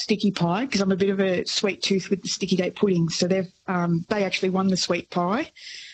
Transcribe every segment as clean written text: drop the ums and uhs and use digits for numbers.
sticky pie because I'm a bit of a sweet tooth with the sticky date pudding. So they actually won the sweet pie.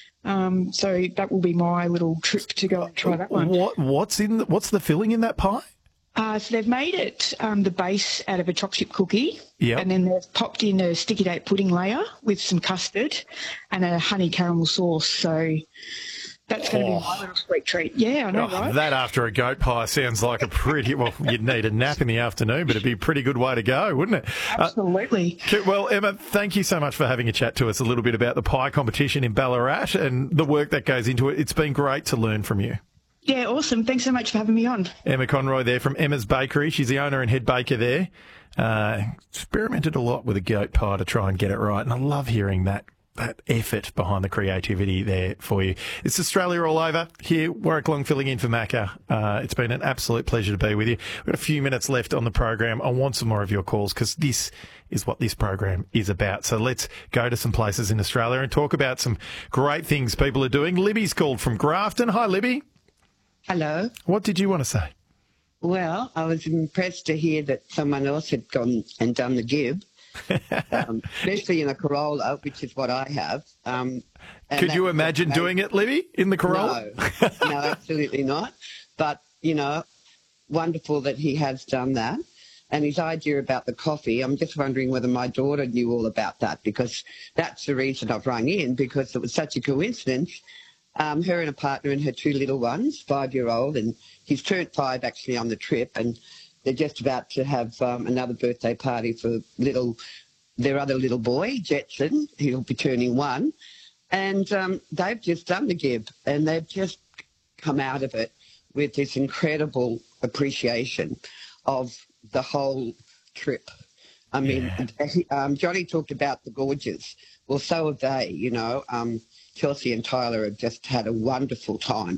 So that will be my little trip to go and try that one. What's the filling in that pie? So they've made it the base out of a chocolate chip cookie, Yep. and then they've popped in a sticky date pudding layer with some custard and a honey caramel sauce. So that's going to be my little sweet treat. Yeah, I know, right? That after a goat pie sounds like a pretty, well, you'd need a nap in the afternoon, but it'd be a pretty good way to go, wouldn't it? Absolutely. Well, Emma, thank you so much for having a chat to us a little bit about the pie competition in Ballarat and the work that goes into it. It's been great to learn from you. Yeah, awesome. Thanks so much for having me on. Emma Conroy there from Emma's Bakery. She's the owner and head baker there. Experimented a lot with a goat pie to try and get it right, and I love hearing that effort behind the creativity there for you. It's Australia all over. Here, Warwick Long filling in for Macca. It's been an absolute pleasure to be with you. We've got a few minutes left on the program. I want some more of your calls because this is what this program is about. So let's go to some places in Australia and talk about some great things people are doing. Libby's called from Grafton. Hi, Libby. Hello. What did you want to say? Well, I was impressed to hear that someone else had gone and done the gib, especially in a Corolla, which is what I have. Could you imagine doing it, Libby, in the Corolla? No, absolutely not. But, wonderful that he has done that. And his idea about the coffee, I'm just wondering whether my daughter knew all about that, because that's the reason I've rung in, because it was such a coincidence. Her and a partner and her two little ones, 5-year-old, and he's turned 5 actually on the trip, and they're just about to have another birthday party for their other little boy, Jetson. He'll be turning 1. And they've just done the gib, and they've just come out of it with this incredible appreciation of the whole trip. I mean, Johnny talked about the gorges. Well, so have they, Chelsea and Tyler have just had a wonderful time,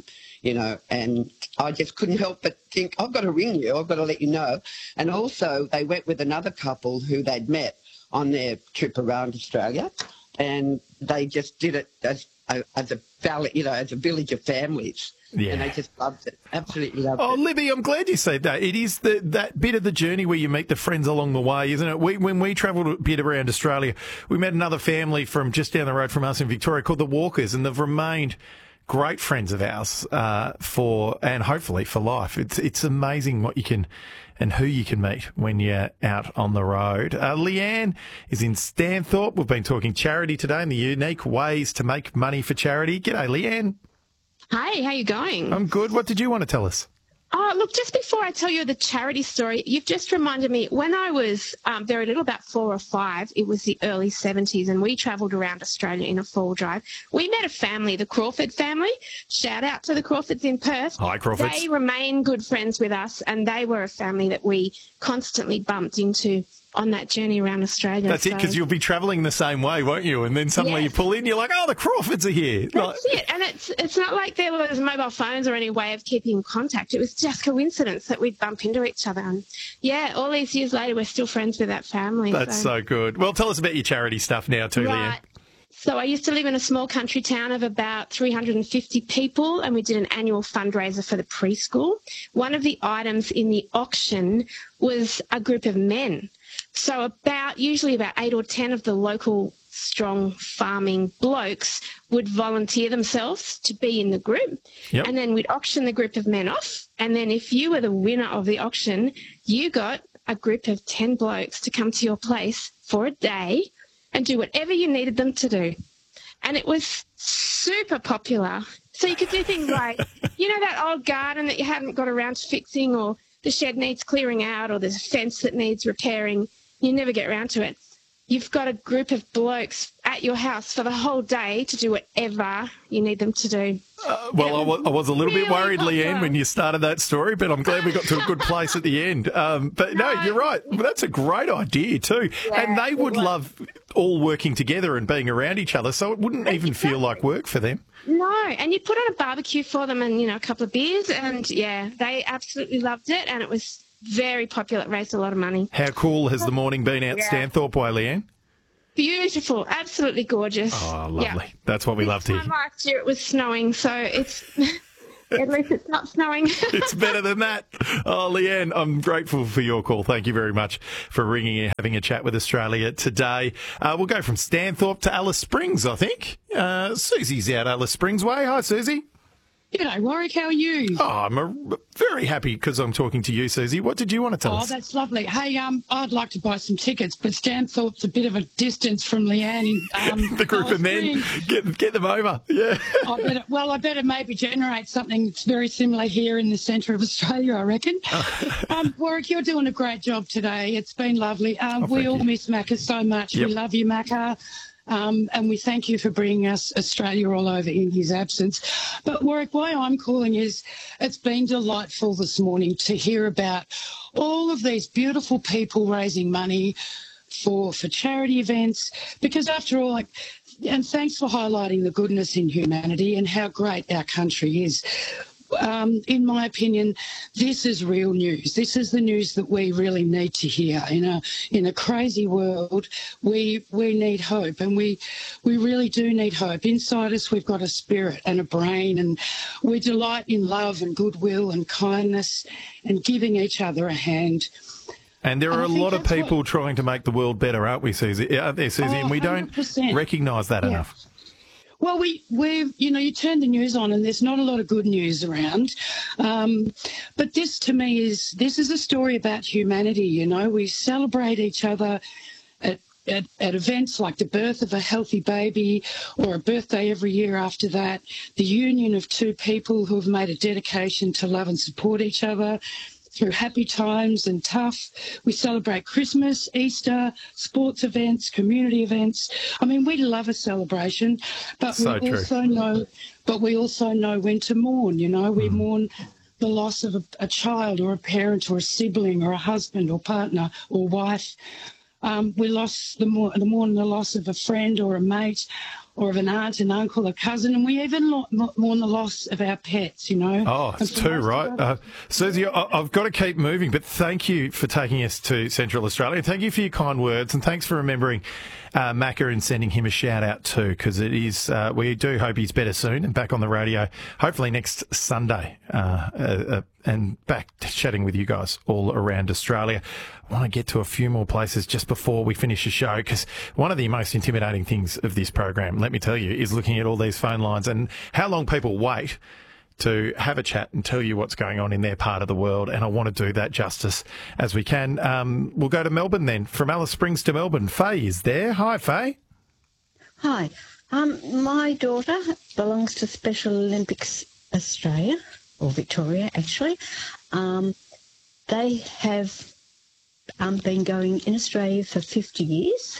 and I just couldn't help but think, I've got to ring you, I've got to let you know. And also they went with another couple who they'd met on their trip around Australia, and they just did it as a village of families. Yeah. And they just loved it. Absolutely loved it. Oh, Libby, I'm glad you said that. It is that bit of the journey where you meet the friends along the way, isn't it? When we travelled a bit around Australia, we met another family from just down the road from us in Victoria called the Walkers, and they've remained great friends of ours and hopefully for life. It's amazing what you can and who you can meet when you're out on the road. Leanne is in Stanthorpe. We've been talking charity today and the unique ways to make money for charity. G'day, Leanne. Hi, how you going? I'm good. What did you want to tell us? Oh, look, just before I tell you the charity story, you've just reminded me, when I was very little, about 4 or 5, it was the early 70s, and we travelled around Australia in a 4-drive. We met a family, the Crawford family. Shout out to the Crawfords in Perth. Hi, Crawfords. They remain good friends with us, and they were a family that we constantly bumped into on that journey around Australia. That's it, because you'll be travelling the same way, won't you? And then suddenly you pull in, you're like, oh, the Crawfords are here. That's it. And it's not like there was mobile phones or any way of keeping in contact. It was just coincidence that we'd bump into each other. And, all these years later, we're still friends with that family. That's so good. Well, tell us about your charity stuff now too, Leanne. So I used to live in a small country town of about 350 people, and we did an annual fundraiser for the preschool. One of the items in the auction was a group of men. So usually about 8 or 10 of the local strong farming blokes would volunteer themselves to be in the group. Yep. And then we'd auction the group of men off. And then if you were the winner of the auction, you got a group of 10 blokes to come to your place for a day and do whatever you needed them to do. And it was super popular. So you could do things like, that old garden that you haven't got around to fixing, or the shed needs clearing out, or there's a fence that needs repairing. You never get around to it. You've got a group of blokes at your house for the whole day to do whatever you need them to do. I was a little bit worried, Leanne, when you started that story, but I'm glad we got to a good place at the end. But no, you're right. That's a great idea too. Yeah, and they would love all working together and being around each other, so it wouldn't even feel like work for them. No, and you put on a barbecue for them and, a couple of beers, and, they absolutely loved it, and it was very popular. It raised a lot of money. How cool has the morning been out Stanthorpe way, Leanne? Beautiful. Absolutely gorgeous. Oh, lovely. That's what we love to hear. Last year it was snowing, so it's At least it's not snowing. It's better than that. Oh, Leanne, I'm grateful for your call. Thank you very much for ringing in, having a chat with Australia today. We'll go from Stanthorpe to Alice Springs, I think. Susie's out Alice Springs way. Hi, Susie. G'day, Warwick. How are you? Oh, I'm very happy because I'm talking to you, Susie. What did you want to tell us? Oh, that's lovely. Hey, I'd like to buy some tickets, but Stanthorpe's a bit of a distance from Leanne. The group of men, get them over. Yeah. I better maybe generate something that's very similar here in the centre of Australia, I reckon. Warwick, you're doing a great job today. It's been lovely. We all miss Macca so much. Yep. We love you, Macca. And we thank you for bringing us Australia all over in his absence. But Warwick, why I'm calling is it's been delightful this morning to hear about all of these beautiful people raising money for charity events, because after all, and thanks for highlighting the goodness in humanity and how great our country is. In my opinion, this is real news. This is the news that we really need to hear. In a crazy world, we need hope, and we really do need hope. Inside us, we've got a spirit and a brain, and we delight in love and goodwill and kindness and giving each other a hand. And there are a lot of people trying to make the world better, aren't we, Susie? Aren't there, Susie? And we don't recognise that enough. Well, you turn the news on and there's not a lot of good news around. But this to me is a story about humanity. We celebrate each other at events like the birth of a healthy baby or a birthday every year after that, the union of two people who have made a dedication to love and support each other through happy times and tough. We celebrate Christmas, Easter, sports events, community events. I mean, we love a celebration, but we also know when to mourn. We mourn the loss of a child or a parent or a sibling or a husband or partner or wife. We mourn the loss of a friend or a mate or of an aunt, an uncle, a cousin, and we even mourn the loss of our pets, Oh, it's too right. Susie, I've got to keep moving, but thank you for taking us to Central Australia. Thank you for your kind words, and thanks for remembering Macca and sending him a shout-out too, because it is, we do hope he's better soon and back on the radio, hopefully next Sunday, and back chatting with you guys all around Australia. I want to get to a few more places just before we finish the show, because one of the most intimidating things of this program, let me tell you, is looking at all these phone lines and how long people wait to have a chat and tell you what's going on in their part of the world, and I want to do that justice as we can. We'll go to Melbourne then. From Alice Springs to Melbourne, Faye is there. Hi, Faye. Hi. My daughter belongs to Special Olympics Australia, or Victoria actually. They have been going in Australia for 50 years.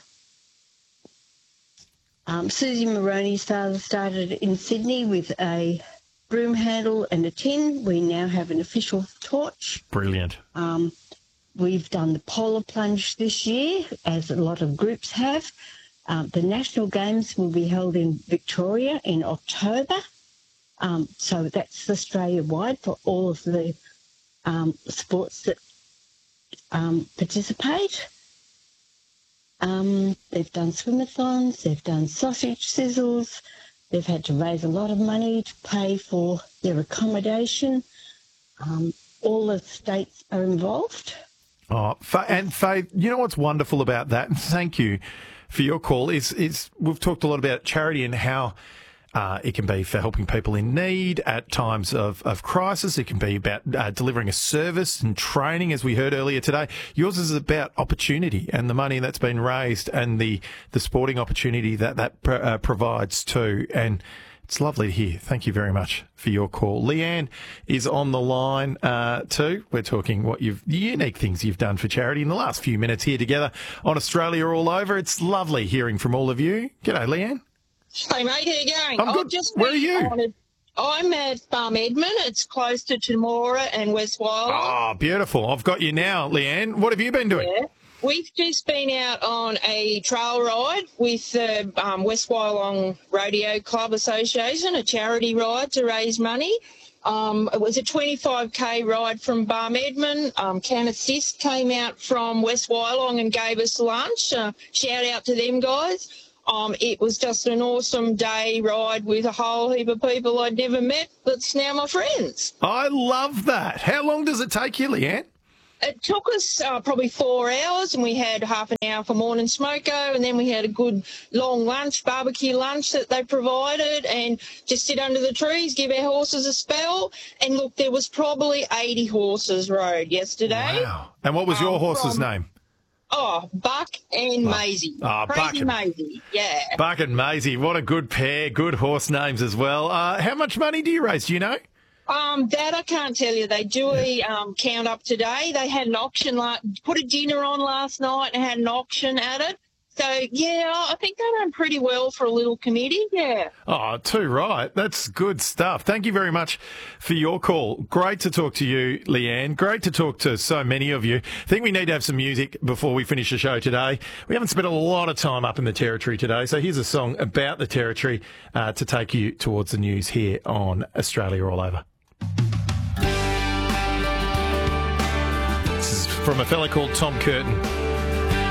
Susie Moroney's father started in Sydney with a broom handle and a tin. We now have an official torch. Brilliant. We've done the polar plunge this year, as a lot of groups have. The National Games will be held in Victoria in October. So that's Australia-wide for all of the sports that participate. They've done swimathons, they've done sausage sizzles, they've had to raise a lot of money to pay for their accommodation. All the states are involved. Oh, and Faye, you know what's wonderful about that, and thank you for your call, is we've talked a lot about charity and how it can be for helping people in need at times of crisis. It can be about delivering a service and training, as we heard earlier today. Yours is about opportunity and the money that's been raised and the sporting opportunity that provides too. And it's lovely to hear. Thank you very much for your call. Leanne is on the line too. We're talking the unique things you've done for charity in the last few minutes here together on Australia All Over. It's lovely hearing from all of you. G'day, Leanne. Hey, mate, how you going? I'm good. Where are you? I'm at Edmund. It's close to Temora and West Wyalong. Oh, beautiful. I've got you now, Leanne. What have you been doing? Yeah. We've just been out on a trail ride with the West Wyalong Rodeo Club Association, a charity ride to raise money. It was a 25k ride from Edmund. Can Assist came out from West Wyalong and gave us lunch. Shout out to them guys. It was just an awesome day ride with a whole heap of people I'd never met that's now my friends. I love that. How long does it take you, Leanne? It took us probably 4 hours, and we had half an hour for morning smoko, and then we had a good long lunch, barbecue lunch that they provided, and just sit under the trees, give our horses a spell. And look, there was probably 80 horses rode yesterday. Wow. And what was your horse's name? Oh, Buck and Maisie. Oh, Crazy Maisie, yeah. Buck and Maisie, what a good pair, good horse names as well. How much money do you raise, do you know? That I can't tell you. They do a count up today. They had an auction, put a dinner on last night and had an auction at it. So, yeah, I think they done pretty well for a little committee, yeah. Oh, too right. That's good stuff. Thank you very much for your call. Great to talk to you, Leanne. Great to talk to so many of you. I think we need to have some music before we finish the show today. We haven't spent a lot of time up in the Territory today, so here's a song about the Territory to take you towards the news here on Australia All Over. This is from a fella called Tom Curtin.